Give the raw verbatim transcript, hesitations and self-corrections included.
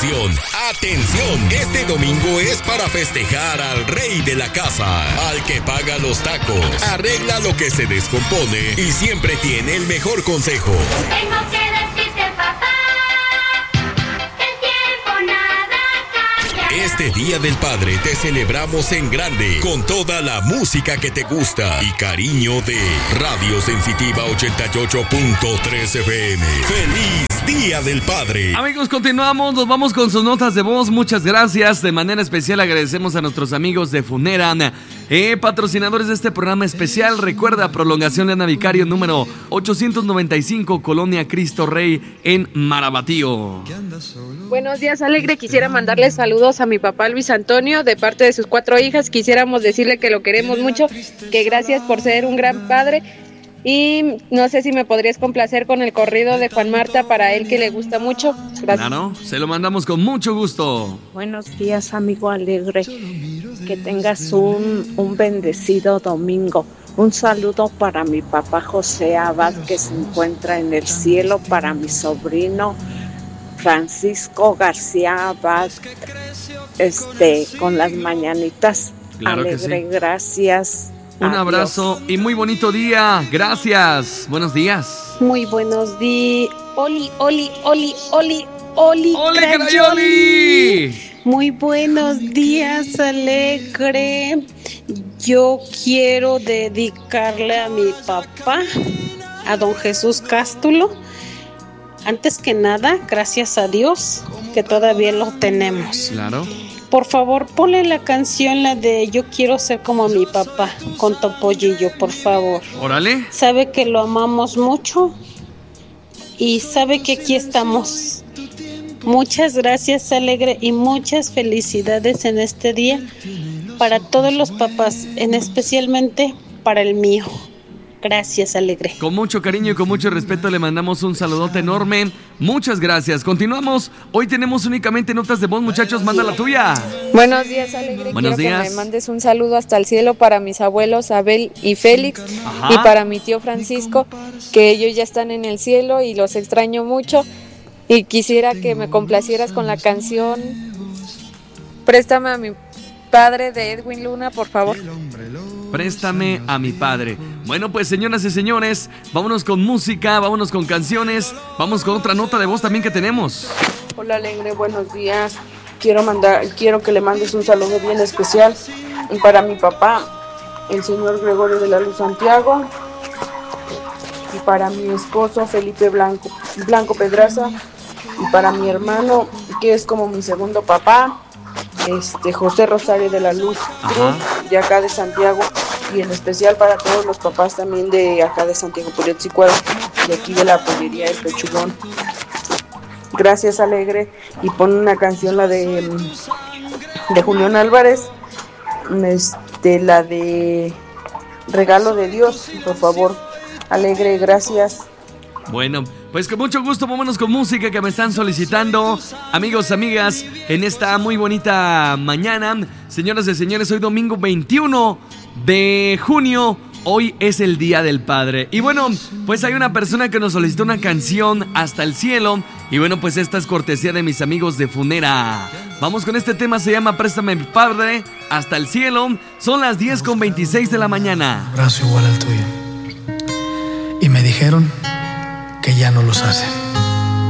Atención, atención, este domingo es para festejar al rey de la casa, al que paga los tacos, arregla lo que se descompone y siempre tiene el mejor consejo. Tengo que decirte, papá, que el tiempo nada cambia. Este Día del Padre te celebramos en grande, con toda la música que te gusta y cariño de Radio Sensitiva ochenta y ocho punto tres F M. ¡Feliz Día del Padre! Amigos, continuamos, nos vamos con sus notas de voz. Muchas gracias. De manera especial agradecemos a nuestros amigos de Funeran, eh, patrocinadores de este programa especial. Recuerda, prolongación de Ana Vicario número ochocientos noventa y cinco, Colonia Cristo Rey en Marabatío. Buenos días, Alegre. Quisiera mandarle saludos a mi papá Luis Antonio de parte de sus cuatro hijas. Quisiéramos decirle que lo queremos mucho, que gracias por ser un gran padre. Y no sé si me podrías complacer con el corrido de Juan Marta para él, que le gusta mucho. Gracias. Claro, se lo mandamos con mucho gusto. Buenos días, amigo Alegre. Que tengas un, un bendecido domingo. Un saludo para mi papá José Abad, que se encuentra en el cielo, para mi sobrino Francisco García Abad, este, con las mañanitas. Claro que Alegre, sí. Gracias. Un Adiós. abrazo y muy bonito día. Gracias. Buenos días. Muy buenos días. Oli, Oli, Oli, Oli, Oli. ¡Ole, Crayoli. Crayoli! Muy buenos días, Alegre. Yo quiero dedicarle a mi papá, a don Jesús Cástulo. Antes que nada, gracias a Dios que todavía lo tenemos. Claro. Por favor, ponle la canción, la de Yo quiero ser como mi papá, con Topollillo, por favor. Órale. Sabe que lo amamos mucho y sabe que aquí estamos. Muchas gracias, Alegre, y muchas felicidades en este día para todos los papás, en especialmente para el mío. Gracias, Alegre. Con mucho cariño y con mucho respeto le mandamos un saludote enorme. Muchas gracias. Continuamos. Hoy tenemos únicamente notas de voz, muchachos. Manda la tuya. Buenos días, Alegre. Buenos Quiero días. que me mandes un saludo hasta el cielo para mis abuelos Abel y Félix. Ajá. Y para mi tío Francisco, que ellos ya están en el cielo y los extraño mucho. Y quisiera que me complacieras con la canción Préstame a mi padre de Edwin Luna, por favor. Préstame a mi padre. Bueno, pues señoras y señores, vámonos con música, vámonos con canciones, vamos con otra nota de voz también que tenemos. Hola, Alegre, buenos días. Quiero mandar, quiero que le mandes un saludo bien especial para mi papá, el señor Gregorio de la Luz Santiago, y para mi esposo Felipe Blanco, Blanco Pedraza, y para mi hermano, que es como mi segundo papá, este José Rosario de la Luz Cruz, de acá de Santiago, y en especial para todos los papás también de acá de Santiago Purietzicuaro, de aquí de la pollería El Pechugón. Gracias, Alegre, y pon una canción, la de de Julián Álvarez, este, la de Regalo de Dios, por favor. Alegre, gracias. Bueno, pues con mucho gusto, vámonos con música que me están solicitando amigos, amigas, en esta muy bonita mañana. Señoras y señores, hoy domingo veintiuno de junio, hoy es el Día del Padre. Y bueno, pues hay una persona que nos solicitó una canción, Hasta el Cielo. Y bueno, pues esta es cortesía de mis amigos de Funera. Vamos con este tema, se llama Préstame a mi padre, Hasta el Cielo. Son las diez con veintiséis de la mañana. Brazo igual al tuyo. Y me dijeron que ya no los hacen.